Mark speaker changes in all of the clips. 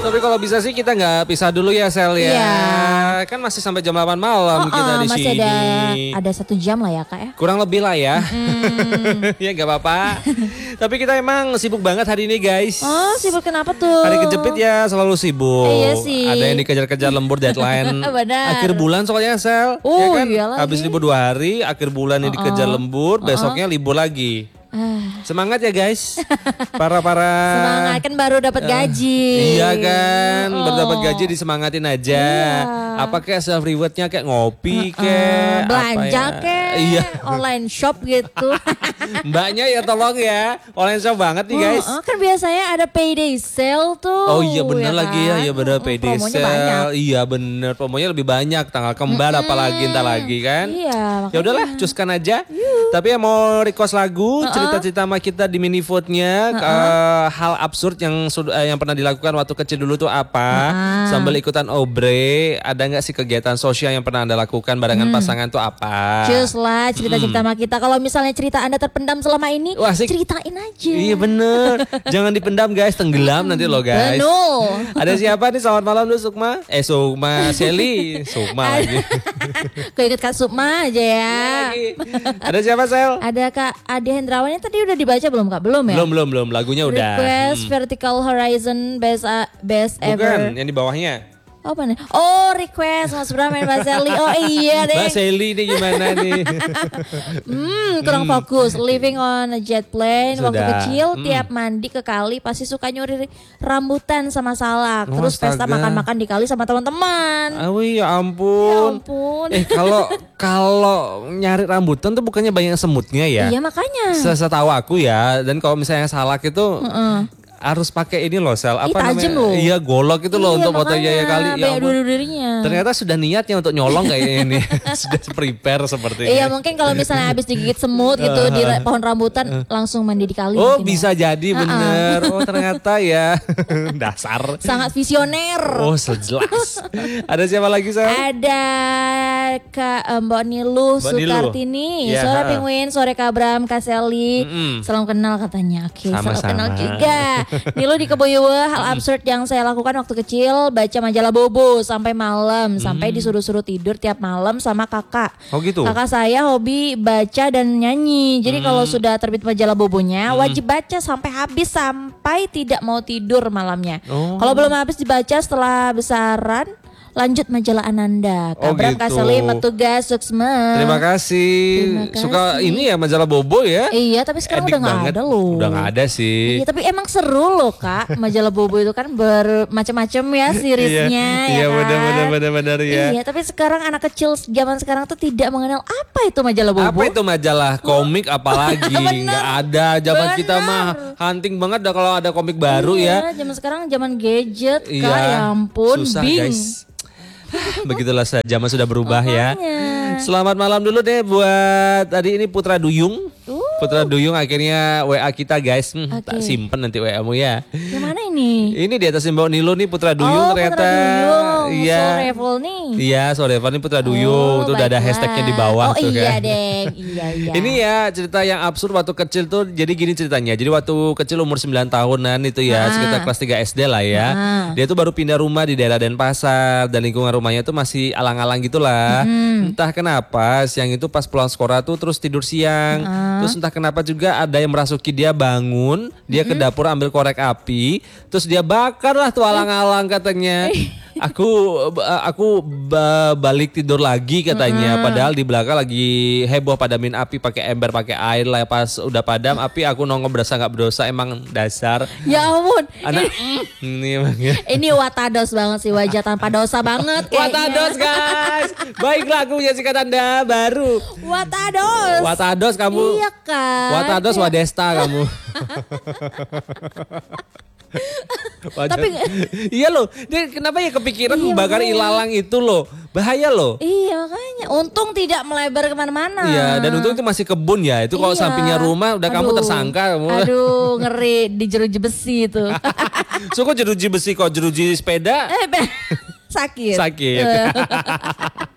Speaker 1: Tapi kalau bisa sih kita nggak pisah dulu ya Sel ya.
Speaker 2: Iya.
Speaker 1: Kan masih sampai jam 8 malam kita di
Speaker 2: masih
Speaker 1: sini.
Speaker 2: ada 1 jam lah ya Kak ya.
Speaker 1: Kurang lebih lah ya. Ya nggak apa-apa. Tapi kita emang sibuk banget hari ini guys.
Speaker 2: Oh sibuk kenapa tuh?
Speaker 1: Hari kejepit ya selalu sibuk.
Speaker 2: Iya sih.
Speaker 1: Ada yang dikejar-kejar lembur deadline.
Speaker 2: Benar.
Speaker 1: Akhir bulan soalnya Sel.
Speaker 2: Oh,
Speaker 1: ya kan?
Speaker 2: iya lagi.
Speaker 1: Habis libur 2 hari, akhir bulan ini dikejar lembur, besoknya libur lagi. Semangat ya guys. Para
Speaker 2: Semangat kan baru dapat gaji.
Speaker 1: Iya kan, baru dapat gaji disemangatin aja.
Speaker 2: Iya.
Speaker 1: Apa kayak self rewardnya kayak ngopi kayak
Speaker 2: belanja
Speaker 1: apa ya?
Speaker 2: kayak
Speaker 1: Iya.
Speaker 2: online shop gitu.
Speaker 1: Mbaknya ya tolong ya, online shop banget nih guys.
Speaker 2: Kan biasanya ada payday sale tuh.
Speaker 1: Oh iya bener
Speaker 2: ya
Speaker 1: lagi
Speaker 2: kan?
Speaker 1: ya bener payday
Speaker 2: promonya
Speaker 1: sale.
Speaker 2: banyak.
Speaker 1: Iya bener promonya lebih banyak, tanggal kembar apalagi entar lagi kan.
Speaker 2: Iya.
Speaker 1: Ya udahlah, cuskan aja. Tapi yang mau request lagu, cerita-cerita sama kita di mini vote-nya, hal absurd yang pernah dilakukan waktu kecil dulu tuh apa? Sambil ikutan obre, ada nggak sih kegiatan sosial yang pernah Anda lakukan barengan pasangan tuh apa?
Speaker 2: Cus lah cerita-cerita sama kita. Kalau misalnya cerita Anda terpendam selama ini,
Speaker 1: Wah, asik.
Speaker 2: ceritain aja.
Speaker 1: Iya bener, jangan dipendam guys, tenggelam nanti loh guys.
Speaker 2: Betul.
Speaker 1: Ada siapa nih? Selamat malam dulu Sukma. Sukma Shelly, Sukma lagi.
Speaker 2: Keinget Kak Sukma aja ya.
Speaker 1: Lagi. Ada siapa Sel?
Speaker 2: Ada Kak Ade Hendrawan yang tadi udah dibaca belum Kak? Belum ya?
Speaker 1: Belum, lagunya udah.
Speaker 2: Request Vertical Horizon best ever.
Speaker 1: Bukan, yang di bawahnya.
Speaker 2: Oh, apa nih? Oh request Mas Bram dan Mbak Sally. Oh iya deh.
Speaker 1: Mbak Shelly ini gimana nih?
Speaker 2: Kurang fokus. Living on a jet plane. Waktu
Speaker 1: Sudah.
Speaker 2: kecil tiap mandi ke kali pasti suka nyuri rambutan sama salak.
Speaker 1: Oh,
Speaker 2: Terus pesta
Speaker 1: astaga.
Speaker 2: makan-makan di kali sama teman-teman.
Speaker 1: Awi ya
Speaker 2: Ya
Speaker 1: ampun.
Speaker 2: ampun.
Speaker 1: Kalau nyari rambutan tuh bukannya banyak semutnya ya?
Speaker 2: Iya makanya.
Speaker 1: Setahu aku ya, dan kalau misalnya salak itu harus pakai ini loh Sel, apa
Speaker 2: tajem
Speaker 1: namanya?
Speaker 2: loh.
Speaker 1: Iya golok itu loh untuk foto ya kali. Ya
Speaker 2: banyak
Speaker 1: ampun.
Speaker 2: duri-durinya.
Speaker 1: Ternyata sudah niatnya untuk nyolong kayaknya ini. Sudah prepare sepertinya.
Speaker 2: Iya mungkin kalau misalnya habis digigit semut gitu di pohon rambutan langsung mandi di kali.
Speaker 1: Oh
Speaker 2: mungkin
Speaker 1: bisa
Speaker 2: ya.
Speaker 1: jadi bener. Oh ternyata ya. Dasar.
Speaker 2: Sangat visioner.
Speaker 1: Oh jelas. Ada siapa lagi Sel?
Speaker 2: Ada Kak Mbak Nilu
Speaker 1: Mbak Nilu.
Speaker 2: Sukartini.
Speaker 1: Iya,
Speaker 2: Sore
Speaker 1: ha.
Speaker 2: Penguin, sore Kak Bram, Kak Sally. Salam kenal katanya. Oke, salam
Speaker 1: Sama-sama.
Speaker 2: kenal juga. Nilu di Keboyowo, hal absurd yang saya lakukan waktu kecil, baca majalah Bobo sampai malam, sampai disuruh-suruh tidur tiap malam sama kakak.
Speaker 1: Oh gitu.
Speaker 2: Kakak saya hobi baca dan nyanyi. Jadi kalau sudah terbit majalah Bobonya, wajib baca sampai habis sampai tidak mau tidur malamnya.
Speaker 1: Oh.
Speaker 2: Kalau belum habis dibaca setelah besaran, lanjut majalah Ananda.
Speaker 1: Oh,
Speaker 2: Kabram
Speaker 1: gitu.
Speaker 2: Kaseli Metugas Suksma.
Speaker 1: Terima kasih.
Speaker 2: Terima kasih.
Speaker 1: Suka ini ya majalah Bobo ya?
Speaker 2: Iya, tapi sekarang
Speaker 1: Edik
Speaker 2: udah nggak
Speaker 1: banget.
Speaker 2: ada loh.
Speaker 1: Udah nggak ada sih.
Speaker 2: Iya, tapi emang seru loh Kak. Majalah Bobo itu kan bermacam-macam ya seriesnya.
Speaker 1: Iya
Speaker 2: ya kan?
Speaker 1: benar ya.
Speaker 2: Iya, tapi sekarang anak kecil zaman sekarang tuh tidak mengenal apa itu majalah Bobo.
Speaker 1: Apa itu majalah komik apalagi?
Speaker 2: Bener.
Speaker 1: Nggak ada. Zaman
Speaker 2: Bener.
Speaker 1: kita mah hunting banget dah kalau ada komik baru ya.
Speaker 2: Iya, zaman sekarang zaman gadget Kak.
Speaker 1: Iya.
Speaker 2: Ya ampun,
Speaker 1: Susah
Speaker 2: bing.
Speaker 1: guys. Begitulah zaman sudah berubah ya.
Speaker 2: Makanya.
Speaker 1: Selamat malam dulu deh buat tadi ini Putra Duyung. Putra Duyung akhirnya WA kita guys. Tak
Speaker 2: Oke.
Speaker 1: simpen nanti WA-mu ya.
Speaker 2: Yang mana ini?
Speaker 1: Ini di atas Mbak Nilo nih Putra Duyung
Speaker 2: Oh,
Speaker 1: ternyata.
Speaker 2: Putra Duyung.
Speaker 1: Iya.
Speaker 2: So level nih.
Speaker 1: Iya, Sorevan ini Putra Duyung. Tuh udah ada
Speaker 2: baiklah.
Speaker 1: hashtagnya di bawah
Speaker 2: Oh
Speaker 1: tuh
Speaker 2: iya
Speaker 1: kan.
Speaker 2: deh. Iya.
Speaker 1: Ini ya cerita yang absurd waktu kecil tuh. Jadi gini ceritanya. Jadi waktu kecil umur 9 tahunan itu ya, sekitar kelas 3 SD lah ya. Dia tuh baru pindah rumah di daerah Denpasar dan lingkungan rumahnya tuh masih alang-alang gitulah. Entah kenapa siang itu pas pulang sekolah tuh terus tidur siang. Terus entah kenapa juga ada yang merasuki dia bangun, dia ke dapur ambil korek api, terus dia bakar lah tuh alang-alang katanya. Aku balik tidur lagi katanya, padahal di belakang lagi heboh padamin api pakai ember pakai air lah. Pas udah padam api aku nongol berasa nggak berdosa, emang dasar
Speaker 2: Ya ampun.
Speaker 1: anak ini emang ya.
Speaker 2: Ini watados banget sih, wajah tanpa dosa banget kayaknya.
Speaker 1: Watados guys, baik lagunya singkat Anda baru.
Speaker 2: Watados.
Speaker 1: Watados kamu.
Speaker 2: Iya kan.
Speaker 1: Watados Wadesta kamu.
Speaker 2: Tapi
Speaker 1: iya loh, dia kenapa ya kepikiran
Speaker 2: Iya,
Speaker 1: bakar
Speaker 2: makanya.
Speaker 1: ilalang itu loh, bahaya loh.
Speaker 2: iya makanya, untung tidak melebar kemana-mana.
Speaker 1: Iya, dan untung itu masih kebun ya. Itu kalau
Speaker 2: Iya.
Speaker 1: sampingnya rumah udah kamu
Speaker 2: Aduh.
Speaker 1: tersangka kamu.
Speaker 2: Aduh, ngeri di jeruji besi itu.
Speaker 1: Suka jeruji besi kok, jeruji sepeda
Speaker 2: Sakit.
Speaker 1: sakit.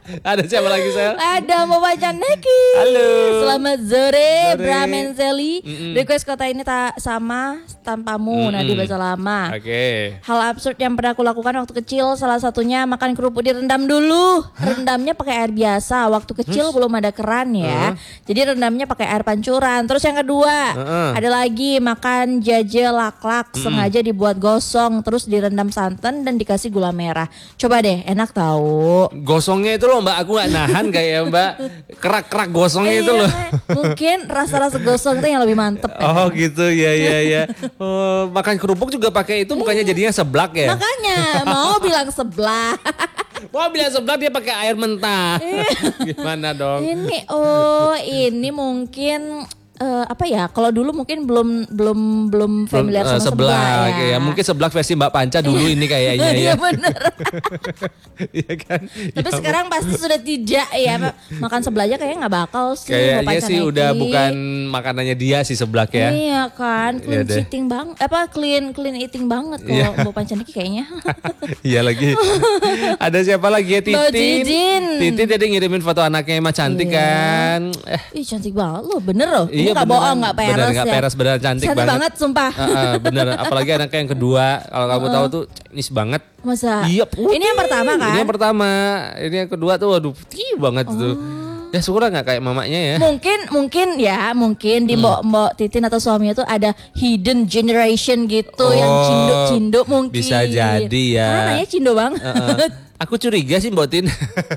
Speaker 1: Ada siapa lagi Sel?
Speaker 2: Ada Mbak Caneki.
Speaker 1: Halo.
Speaker 2: Selamat sore,
Speaker 1: Sore.
Speaker 2: Bramen Sally. Request kota ini tak sama tanpamu, Nadi bahasa lama.
Speaker 1: Oke.
Speaker 2: Hal absurd yang pernah aku lakukan waktu kecil, salah satunya makan kerupuk direndam dulu. Rendamnya pakai air biasa. Waktu kecil belum ada keran ya. Jadi rendamnya pakai air pancuran. Terus yang kedua, ada lagi makan jaje laklak sengaja dibuat gosong, terus direndam santan dan dikasih gula merah. Coba deh, enak tahu.
Speaker 1: Gosongnya itu loh Mbak, aku gak nahan kayak Mbak. Kerak-kerak gosongnya itu loh.
Speaker 2: Mungkin rasa-rasa gosong itu yang lebih mantep.
Speaker 1: Oh gitu ya. Oh, makan kerupuk juga pakai itu bukannya jadinya seblak ya?
Speaker 2: Makanya mau bilang sebelah.
Speaker 1: Wah bilang seblak dia pakai air mentah. Gimana dong?
Speaker 2: Ini mungkin apa ya? Kalau dulu mungkin belum familiar sama seblak ya.
Speaker 1: Mungkin seblak versi Mbak Panca dulu ini kayaknya ya.
Speaker 2: Iya benar.
Speaker 1: Iya kan?
Speaker 2: Tapi sekarang pasti sudah tidak ya. Makan sebelah aja kayaknya nggak bakal sih.
Speaker 1: Kayaknya sih udah bukan makanannya dia sih seblak ya.
Speaker 2: Iya kan, clean
Speaker 1: Iya deh.
Speaker 2: eating banget. clean eating banget kalau
Speaker 1: Iya.
Speaker 2: Mbak Pancaniki kayaknya.
Speaker 1: Iya lagi. Ada siapa lagi ya
Speaker 2: Mbak
Speaker 1: Titin?
Speaker 2: Titin.
Speaker 1: Titin tadi ngirimin foto anaknya emang cantik
Speaker 2: Iya.
Speaker 1: kan.
Speaker 2: Ih cantik banget loh, bener loh. Ini
Speaker 1: Iya,
Speaker 2: gak
Speaker 1: beneran.
Speaker 2: bohong, gak peres
Speaker 1: Bener, nggak
Speaker 2: ya.
Speaker 1: peres, beneran cantik banget.
Speaker 2: sumpah.
Speaker 1: Bener, apalagi anaknya yang kedua. Kalau kamu tahu tuh Chinese banget.
Speaker 2: Masa?
Speaker 1: Iya, putih.
Speaker 2: Ini yang pertama kan?
Speaker 1: Ini yang pertama. Ini yang kedua tuh waduh putih banget tuh. Ya syukur nggak kayak mamanya ya.
Speaker 2: Mungkin di Mbok Titin atau suaminya tuh ada hidden generation gitu yang cindo mungkin.
Speaker 1: Bisa jadi ya.
Speaker 2: Karena nanya cindo banget.
Speaker 1: Aku curiga sih Mbak Tin.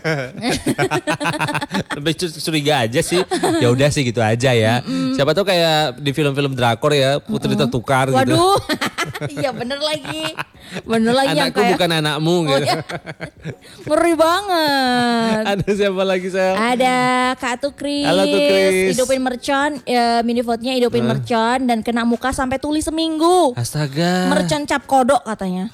Speaker 1: Lebih curiga aja sih. Ya udah sih gitu aja ya. Siapa tahu kayak di film-film drakor ya, putri tertukar gitu.
Speaker 2: Waduh. Iya bener lagi. Yang
Speaker 1: Anakku
Speaker 2: kayak
Speaker 1: bukan anakmu gitu.
Speaker 2: iya. Ngeri banget.
Speaker 1: Ada siapa lagi Sel?
Speaker 2: Ada Kak Tukris.
Speaker 1: Halo, Tukris.
Speaker 2: Hidupin mercon, mini vote-nya hidupin mercon dan kena muka sampai tuli seminggu.
Speaker 1: Astaga.
Speaker 2: Mercon cap kodok katanya.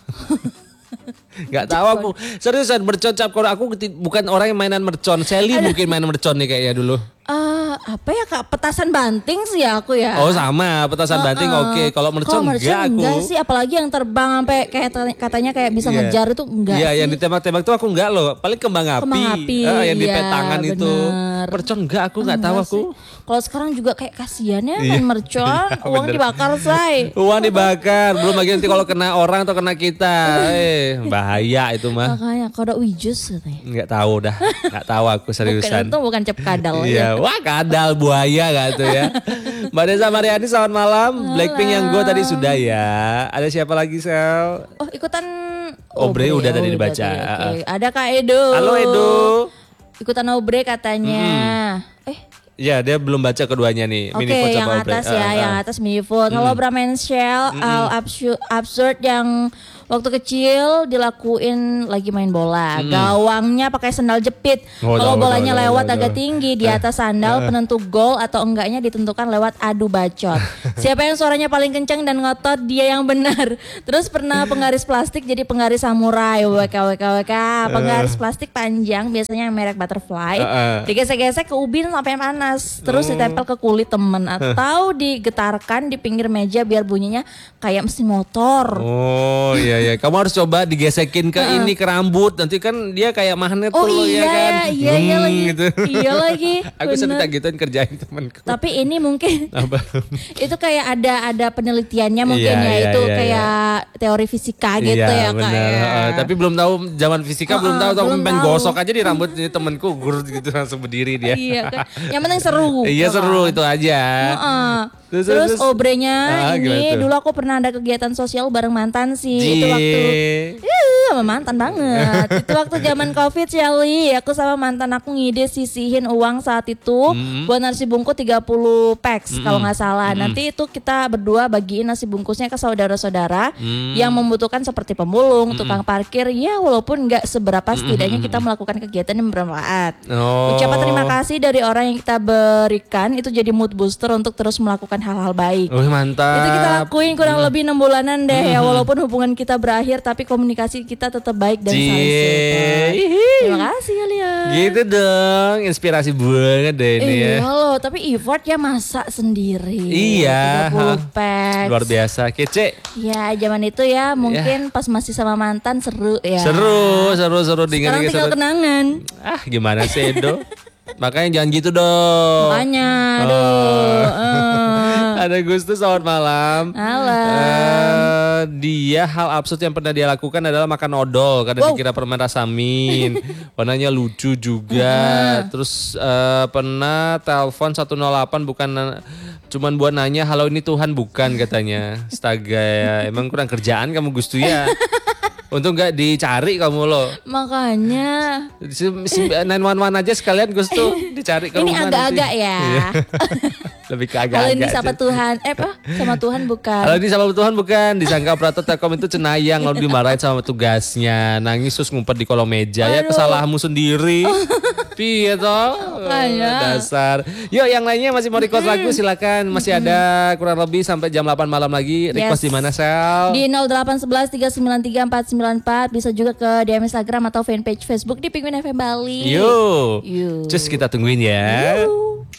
Speaker 1: Gak tahu aku. Seriusan mercon cap kodok. Aku bukan orang yang mainan mercon. Sally mungkin main mercon nih kayaknya dulu.
Speaker 2: Apa ya Kak, petasan banting sih aku ya.
Speaker 1: Oh sama, petasan banting oke. Kalau mercon enggak aku.
Speaker 2: Enggak sih, apalagi yang terbang sampai kayak katanya kayak bisa ngejar itu enggak
Speaker 1: Iya,
Speaker 2: sih.
Speaker 1: yang ditembak-tembak tuh aku enggak loh. Paling kembang api.
Speaker 2: Kembang api,
Speaker 1: Yang di
Speaker 2: iya,
Speaker 1: petangan itu.
Speaker 2: bener.
Speaker 1: Mercon enggak aku enggak tahu
Speaker 2: Enggak
Speaker 1: aku.
Speaker 2: sih. Kalau sekarang juga kayak kasihan ya
Speaker 1: Iya.
Speaker 2: main mercon, uang
Speaker 1: bener.
Speaker 2: dibakar say.
Speaker 1: Uang dibakar, belum lagi nanti kalau kena orang atau kena kita. Bahaya itu mah.
Speaker 2: Makanya kodok wijus katanya.
Speaker 1: Enggak tahu dah. Enggak tahu aku seriusan.
Speaker 2: Bukan, itu bukan cap kadal ya.
Speaker 1: Iya, wah kadal buaya gak tuh ya. Mbak Desa Mariani selamat malam. Blackpink yang gue tadi sudah ya. Ada siapa lagi Sel?
Speaker 2: Oh ikutan
Speaker 1: Obre udah tadi dibaca.
Speaker 2: Oke. Ada Kak Edo.
Speaker 1: Halo Edo.
Speaker 2: Ikutan Obre katanya.
Speaker 1: Ya dia belum baca keduanya nih.
Speaker 2: Oke,
Speaker 1: Mini vote
Speaker 2: yang
Speaker 1: sama Obre.
Speaker 2: atas ya, yang atas mini vote. Halo Bramen Shell, absurd yang waktu kecil dilakuin lagi main bola. Gawangnya pakai sandal jepit.
Speaker 1: Oh,
Speaker 2: Kalau
Speaker 1: tahu,
Speaker 2: bolanya
Speaker 1: tahu,
Speaker 2: lewat
Speaker 1: tahu,
Speaker 2: agak
Speaker 1: tahu.
Speaker 2: tinggi di atas sandal, penentu gol atau enggaknya ditentukan lewat adu bacot. Siapa yang suaranya paling kencang dan ngotot dia yang benar. Terus pernah penggaris plastik jadi penggaris samurai. WK. Penggaris plastik panjang biasanya yang merek Butterfly. Digesek-gesek ke ubin sampai panas. Terus ditempel ke kulit temen atau digetarkan di pinggir meja biar bunyinya kayak mesin motor.
Speaker 1: Oh iya. Kamu harus coba digesekin ke ini ke rambut. Nanti kan dia kayak magnet
Speaker 2: Oh
Speaker 1: tuh ya kan.
Speaker 2: iya lagi.
Speaker 1: Gitu.
Speaker 2: Iya lagi.
Speaker 1: Aku sering
Speaker 2: bener.
Speaker 1: tak gituin kerjain temanku.
Speaker 2: Tapi ini mungkin
Speaker 1: Apa?
Speaker 2: itu kayak ada penelitiannya mungkin
Speaker 1: Iya,
Speaker 2: ya
Speaker 1: iya,
Speaker 2: itu
Speaker 1: iya,
Speaker 2: kayak teori fisika gitu ya Kak
Speaker 1: benar.
Speaker 2: ya.
Speaker 1: Tapi belum tahu zaman fisika belum tahu. Aku
Speaker 2: belum
Speaker 1: main
Speaker 2: tahu.
Speaker 1: gosok aja di rambut ini temanku gur gitu langsung berdiri dia.
Speaker 2: Iya kan. Yang penting seru.
Speaker 1: Iya seru itu aja.
Speaker 2: Heeh.
Speaker 1: Terus,
Speaker 2: Terus
Speaker 1: terus.
Speaker 2: obrenya
Speaker 1: Gimana
Speaker 2: ini
Speaker 1: tuh?
Speaker 2: dulu aku pernah ada kegiatan sosial bareng mantan sih. Itu waktu sama mantan banget. Itu waktu zaman Covid Shelly, aku sama mantan aku ngide sisihin uang saat itu buat nasi bungkus 30 packs kalau nggak salah. Nanti itu kita berdua bagiin nasi bungkusnya ke saudara-saudara yang membutuhkan seperti pemulung, tukang parkir. Ya walaupun nggak seberapa setidaknya kita melakukan kegiatan yang bermanfaat.
Speaker 1: Oh.
Speaker 2: Ucapan terima kasih dari orang yang kita berikan itu jadi mood booster untuk terus melakukan hal-hal baik.
Speaker 1: Wih mantap.
Speaker 2: Itu kita lakuin kurang lebih 6 bulanan deh ya, walaupun hubungan kita berakhir tapi komunikasi kita kita tetap baik dan saling support. Terima kasih kalian.
Speaker 1: Gitu dong, inspirasi banget deh ini ya.
Speaker 2: Iya loh, tapi effort ya masak sendiri.
Speaker 1: Iya.
Speaker 2: 30 packs.
Speaker 1: Luar biasa, kece.
Speaker 2: Ya zaman itu ya mungkin pas masih sama mantan seru ya.
Speaker 1: Seru
Speaker 2: Sekarang tinggal kenangan.
Speaker 1: Ah gimana sih Edo? Makanya jangan gitu dong.
Speaker 2: Makanya, aduh.
Speaker 1: Ada Gustus, selamat malam. Dia hal absurd yang pernah dia lakukan adalah makan odol karena dikira permen rasa mint. Warnanya lucu juga. Terus pernah telepon 108 bukan cuman buat nanya halo ini Tuhan bukan katanya. Astaga ya, emang kurang kerjaan kamu Gustu ya. Untung gak dicari kamu loh.
Speaker 2: Makanya
Speaker 1: 911 aja sekalian Gus tuh dicari ke
Speaker 2: ini
Speaker 1: rumah. Ini
Speaker 2: agak-agak ya.
Speaker 1: Lebih ke agak-agak.
Speaker 2: Kalau ini sama Tuhan, sama Tuhan bukan.
Speaker 1: Kalau ini sama Tuhan bukan. Disangka operator Telkom itu cenayang lalu dimarahin sama tugasnya. Nangis terus ngumpet di kolong meja. Ya kesalahanmu sendiri. Piye toh? Dasar. Yuk yang lainnya masih mau request lagu silakan. Masih ada kurang lebih sampai jam 8 malam lagi. Request di mana Sel?
Speaker 2: Di 0811 393 494. Bisa juga ke DM Instagram atau fanpage Facebook di Penguin FM Bali.
Speaker 1: Yuk. Cus kita tungguin ya.
Speaker 2: Yuk.